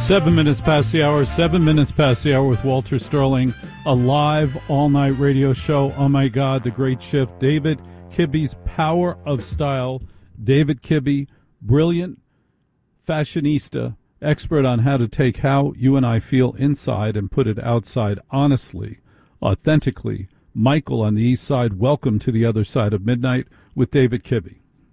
7 minutes past the hour, 7 minutes past the hour with Walter Sterling, a live all-night radio show. Oh, my God, the great shift. David Kibbe's Power of Style. David Kibbe, brilliant fashionista, expert on how to take how you and I feel inside and put it outside honestly, authentically. Michael on the East Side, welcome to the Other Side of Midnight with David Kibbe.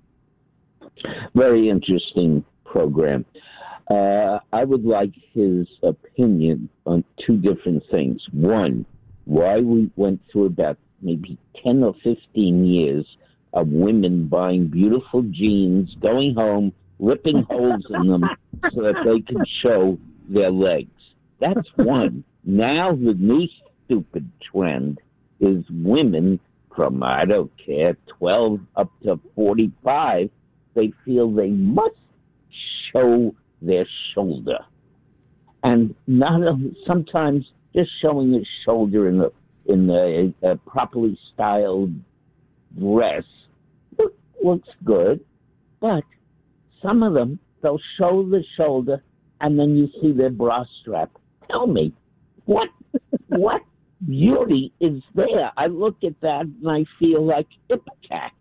Very interesting program. I would like his opinion on two different things. One, why we went through about maybe 10 or 15 years of women buying beautiful jeans, going home, ripping holes in them so that they can show their legs. That's one. Now the new stupid trend is women from, I don't care, 12 up to 45, they feel they must show their shoulder. And sometimes just showing a shoulder in a properly styled dress looks good, but some of them, they'll show the shoulder and then you see their bra strap. Tell me, what beauty is there? I look at that and I feel like hip attack.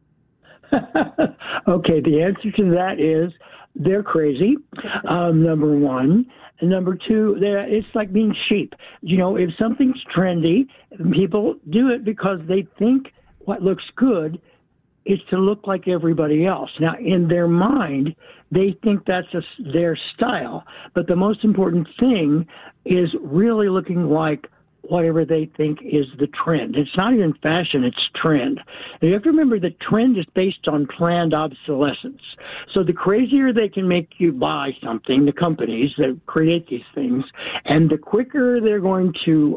Okay, the answer to that is they're crazy, number one. And number two, it's like being sheep. You know, if something's trendy, people do it because they think what looks good is to look like everybody else. Now, in their mind, they think that's their style. But the most important thing is really looking like whatever they think is the trend. It's not even fashion, it's trend. And you have to remember that trend is based on planned obsolescence. So the crazier they can make you buy something, the companies that create these things, and the quicker they're going to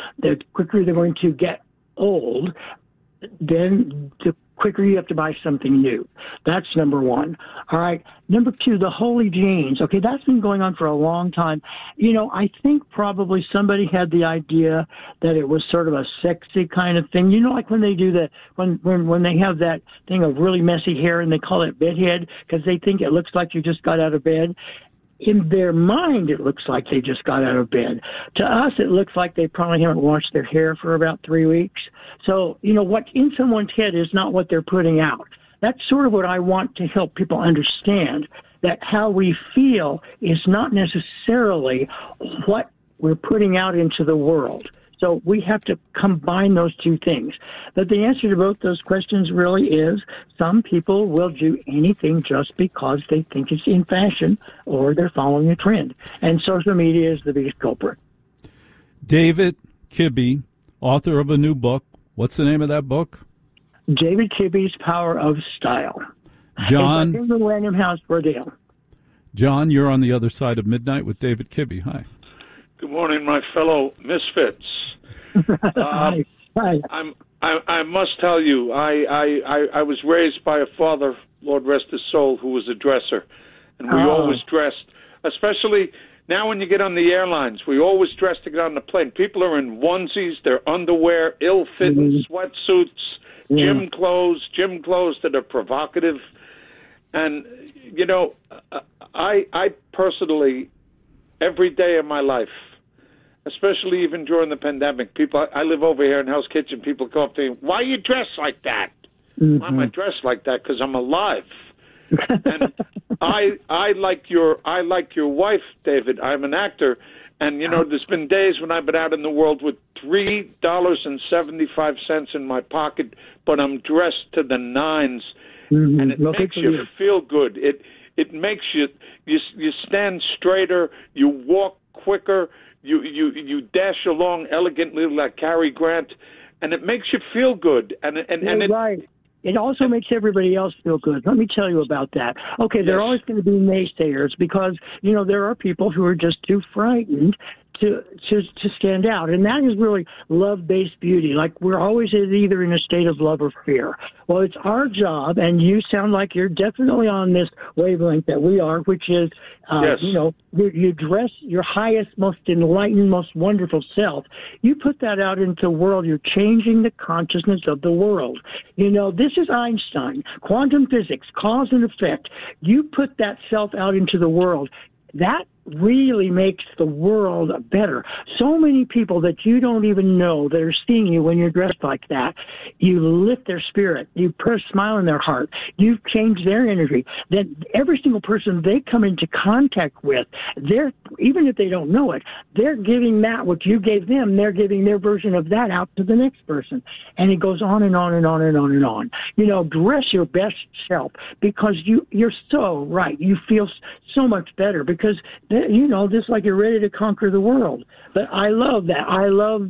get old, then the quicker you have to buy something new. That's number one. All right. Number two, the holy jeans. Okay, that's been going on for a long time. You know, I think probably somebody had the idea that it was sort of a sexy kind of thing. You know, like when they do that, when they have that thing of really messy hair and they call it bedhead because they think it looks like you just got out of bed. In their mind, it looks like they just got out of bed. To us, it looks like they probably haven't washed their hair for about 3 weeks. So, you know, what's in someone's head is not what they're putting out. That's sort of what I want to help people understand, that how we feel is not necessarily what we're putting out into the world. So we have to combine those two things. But the answer to both those questions really is some people will do anything just because they think it's in fashion or they're following a trend. And social media is the biggest culprit. David Kibbe, author of a new book. What's the name of that book? David Kibbe's Power of Style. John. It's in the Random House, Bordale. John, you're on the Other Side of Midnight with David Kibbe. Hi. Good morning, my fellow misfits. Hi. I must tell you, I was raised by a father, Lord rest his soul, who was a dresser, and we always dressed, especially now when you get on the airlines, we always dress to get on the plane. People are in onesies, their underwear, ill-fitting sweatsuits, gym clothes that are provocative. And, you know, I personally, every day of my life, especially even during the pandemic, I live over here in Hell's Kitchen, people come up to me, why are you dressed like that? Mm-hmm. Why am I dressed like that? Because I'm alive. And I like your wife, David. I'm an actor, and you know there's been days when I've been out in the world with $3.75 in my pocket, but I'm dressed to the nines, and it makes you feel good. It makes you stand straighter, you walk quicker, you dash along elegantly like Cary Grant, and it makes you feel good. And right. It also makes everybody else feel good. Let me tell you about that. Okay, there are always going to be naysayers because, you know, there are people who are just too frightened to stand out. And that is really love-based beauty. Like we're always either in a state of love or fear. Well, it's our job, and you sound like you're definitely on this wavelength that we are, which is, you know, you dress your highest, most enlightened, most wonderful self. You put that out into the world. You're changing the consciousness of the world. You know, this is Einstein, quantum physics, cause and effect. You put that self out into the world. That really makes the world better. So many people that you don't even know that are seeing you when you're dressed like that, you lift their spirit, you put a smile in their heart, you've changed their energy. Then every single person they come into contact with, they're, even if they don't know it, they're giving that what you gave them, they're giving their version of that out to the next person. And it goes on and on and on and on and on. You know, dress your best self, because you're so right. You feel so much better because, you know, just like you're ready to conquer the world. But I love that. I love,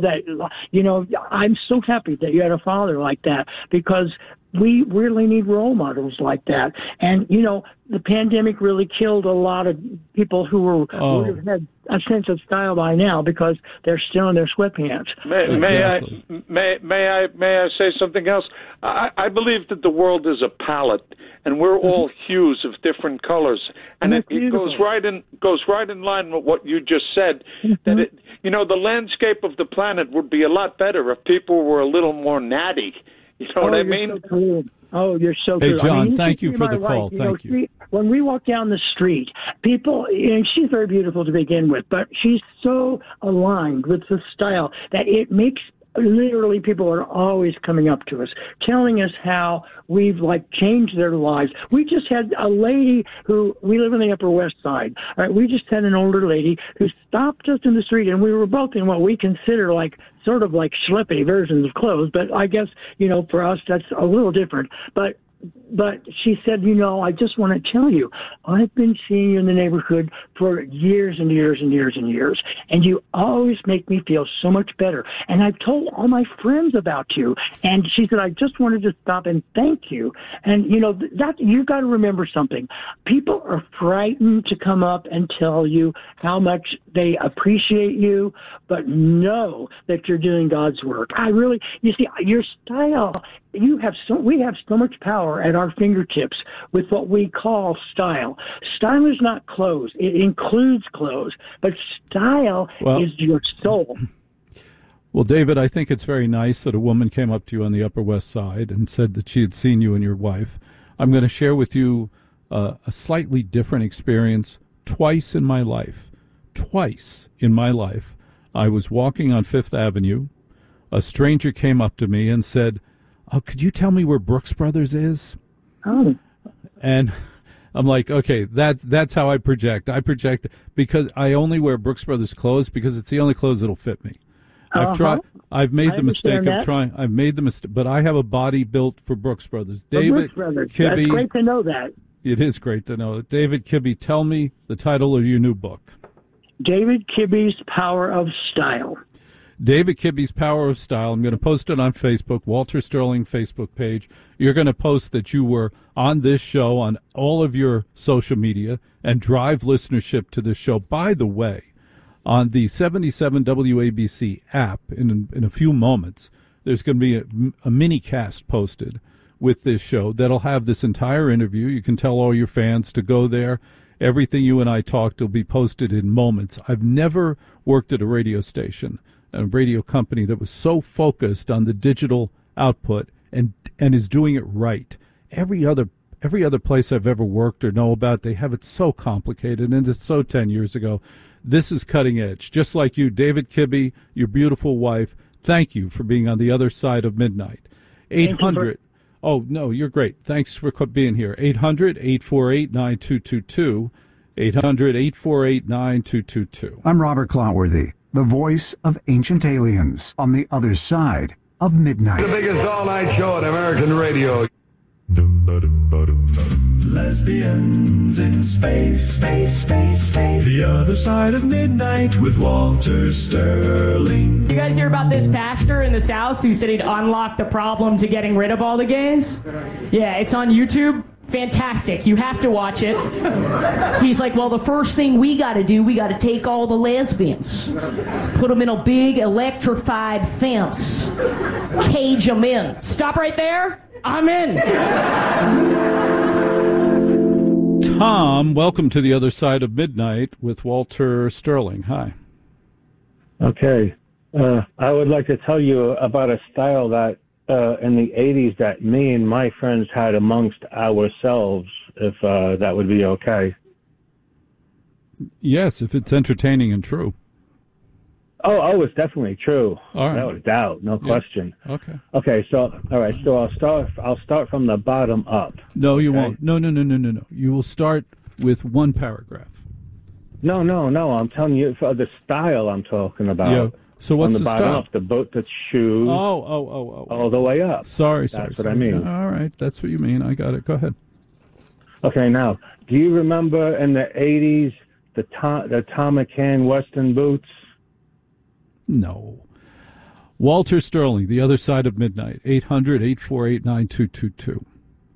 I'm so happy that you had a father like that, because we really need role models like that. And, you know, the pandemic really killed a lot of people who would have had a sense of style by now because they're still in their sweatpants. May I say something else? I believe that the world is a palette, and we're all hues of different colors, and it goes right in line with what you just said. That the landscape of the planet would be a lot better if people were a little more natty. You know what I mean? So cool. Oh, you're so good. Hey, John, thank you for the call. Thank you. When we walk down the street, people, and she's very beautiful to begin with, but she's so aligned with the style that it makes literally people are always coming up to us, telling us how we've changed their lives. We just had a lady we live in the Upper West Side. All right, we just had an older lady who stopped us in the street, and we were both in what we consider sort of schleppy versions of clothes, but I guess, for us that's a little different. But she said, I just want to tell you, I've been seeing you in the neighborhood for years and years and years and years, and you always make me feel so much better. And I've told all my friends about you. And she said, I just wanted to stop and thank you. And, that you've got to remember something. People are frightened to come up and tell you how much they appreciate you, but know that you're doing God's work. You see, your style, we have so much power at our fingertips with what we call style. Style is not clothes. It includes clothes, but style is your soul. Well, David, I think it's very nice that a woman came up to you on the Upper West Side and said that she had seen you and your wife. I'm going to share with you a slightly different experience. Twice in my life, I was walking on Fifth Avenue. A stranger came up to me and said, could you tell me where Brooks Brothers is? Oh. And I'm like, okay, that's how I project. I project because I only wear Brooks Brothers clothes because it's the only clothes that'll fit me. I've made the mistake of trying. I've made the mistake, but I have a body built for Brooks Brothers. David Kibbe. That's great to know that. It is great to know. David Kibbe, tell me the title of your new book. David Kibbe's Power of Style. David Kibbe's Power of Style. I'm going to post it on Facebook, Walter Sterling Facebook page. You're going to post that you were on this show on all of your social media and drive listenership to this show. By the way, on the 77 WABC app, in a few moments, there's going to be a mini cast posted with this show that'll have this entire interview. You can tell all your fans to go there. Everything you and I talked will be posted in moments. I've never worked at a radio station, a radio company that was so focused on the digital output and is doing it right. Every other place I've ever worked or know about, they have it so complicated, and it's so 10 years ago. This is cutting edge. Just like you, David Kibbe, your beautiful wife, thank you for being on the other side of midnight. 800. Oh, no, you're great. Thanks for being here. 800-848-9222. 800-848-9222. I'm Robert Clotworthy, the voice of Ancient Aliens on the other side of midnight. The biggest all-night show on American radio. Lesbians in space. The other side of midnight with Walter Sterling. You guys hear about this pastor in the South who said he'd unlock the problem to getting rid of all the gays? Yeah, it's on YouTube. Fantastic. You have to watch it. He's like, well, the first thing we got to do, we got to take all the lesbians, put them in a big electrified fence, cage them in. Stop right there. I'm in. Tom, welcome to the other side of midnight with Walter Sterling. Hi. Okay. I would like to tell you about a style that in the 80s that me and my friends had amongst ourselves, if that would be okay. Yes, if it's entertaining and true. Oh, it's definitely true. All right. Without a doubt, no question. Okay. Okay, so all right, so I'll start from the bottom up. No, you won't. No. You will start with one paragraph. No. I'm telling you for the style I'm talking about. Yeah. So what's from the bottom up, the boat, the shoes. Oh. All the way up. Sorry. That's what I mean. All right, that's what you mean. I got it. Go ahead. Okay, now, do you remember in the 80s the Tom McCann Western boots? No. Walter Sterling, The Other Side of Midnight, 800-848-9222.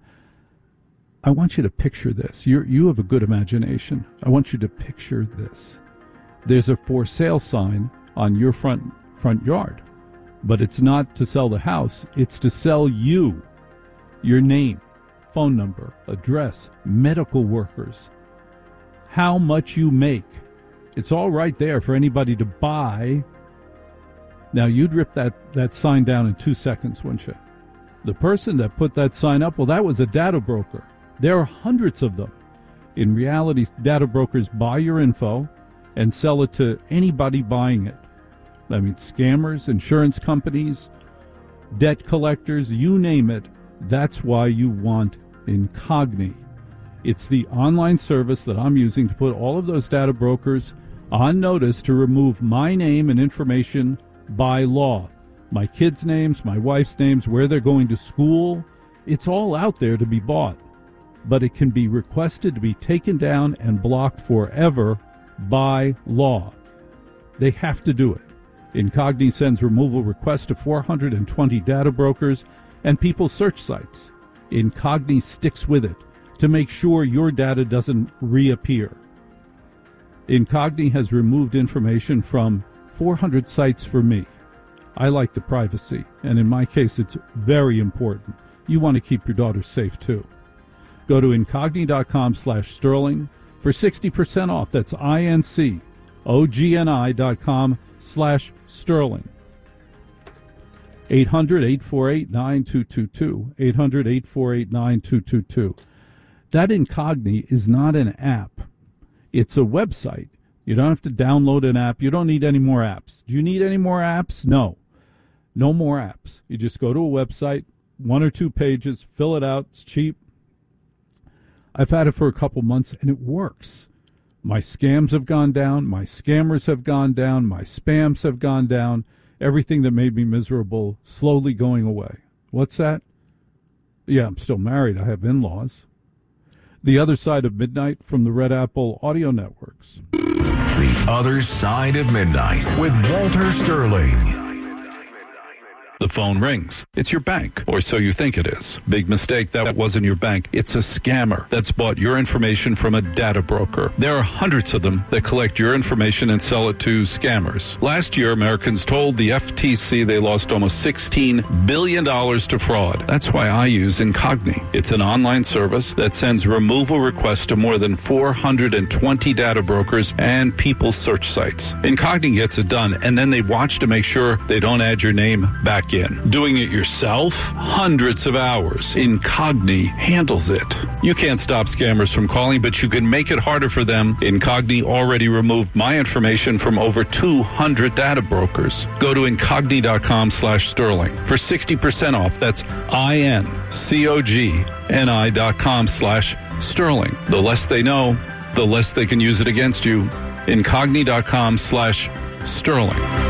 I want you to picture this. You have a good imagination. I want you to picture this. There's a for sale sign on your front yard, but it's not to sell the house. It's to sell you, your name, phone number, address, medical workers, how much you make. It's all right there for anybody to buy. Now, you'd rip that sign down in 2 seconds, wouldn't you? The person that put that sign up, well, that was a data broker. There are hundreds of them. In reality, data brokers buy your info and sell it to anybody buying it. I mean, scammers, insurance companies, debt collectors, you name it. That's why you want Incogni. It's the online service that I'm using to put all of those data brokers on notice to remove my name and information by law. My kids' names, my wife's names, where they're going to school. It's all out there to be bought. But it can be requested to be taken down and blocked forever by law. They have to do it. Incogni sends removal requests to 420 data brokers and people's search sites. Incogni sticks with it to make sure your data doesn't reappear. Incogni has removed information from 400 sites for me. I like the privacy, and in my case, it's very important. You want to keep your daughter safe, too. Go to Incogni.com/Sterling for 60% off. That's INCOGNI.com/Sterling. 800-848-9222. 800-848-9222. That Incogni is not an app. It's a website. You don't have to download an app. You don't need any more apps. Do you need any more apps? No. No more apps. You just go to a website, 1 or 2 pages, fill it out. It's cheap. I've had it for a couple months, and it works. My scams have gone down. My scammers have gone down. My spams have gone down. Everything that made me miserable slowly going away. What's that? Yeah, I'm still married. I have in-laws. The Other Side of Midnight from the Red Apple Audio Networks. The Other Side of Midnight with Walter Sterling. The phone rings. It's your bank, or so you think it is. Big mistake, that wasn't your bank. It's a scammer that's bought your information from a data broker. There are hundreds of them that collect your information and sell it to scammers. Last year, Americans told the FTC they lost almost $16 billion to fraud. That's why I use Incogni. It's an online service that sends removal requests to more than 420 data brokers and people's search sites. Incogni gets it done, and then they watch to make sure they don't add your name back in. Doing it yourself? Hundreds of hours. Incogni handles it. You can't stop scammers from calling, but you can make it harder for them. Incogni already removed my information from over 200 data brokers. Go to Incogni.com/Sterling for 60% off. That's INCOGNI.com/Sterling. The less they know, the less they can use it against you. Incogni.com/Sterling.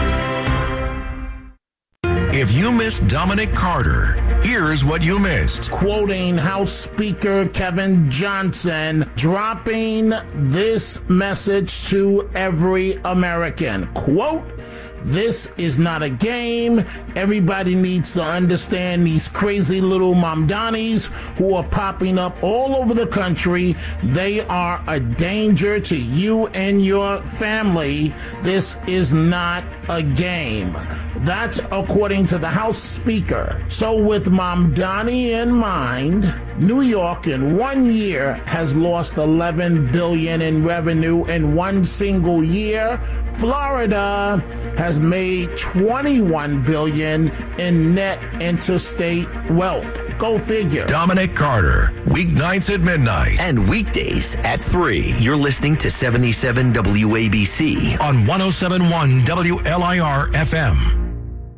If you missed Dominic Carter, here's what you missed. Quoting House Speaker Kevin Johnson, dropping this message to every American. Quote, "This is not a game. Everybody needs to understand these crazy little Mamdanis who are popping up all over the country. They are a danger to you and your family. This is not a game." That's according to the House Speaker. So with Mamdani in mind, New York in 1 year has lost $11 billion in revenue in one single year. Florida has made $21 billion in net interstate wealth. Go figure. Dominic Carter, weeknights at midnight. And weekdays at 3. You're listening to 77 WABC on 107.1 WLIR FM.